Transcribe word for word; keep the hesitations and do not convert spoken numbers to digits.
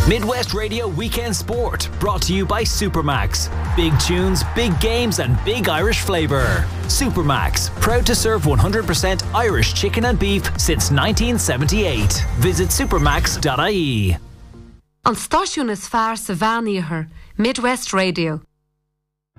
Midwest Radio Weekend Sport, brought to you by Supermax. Big tunes, big games and big Irish flavour. Supermax, proud to serve one hundred percent Irish chicken and beef since nineteen seventy-eight. Visit supermax dot I E. An stáisiún is fearr sa bhean iarthar, Midwest Radio.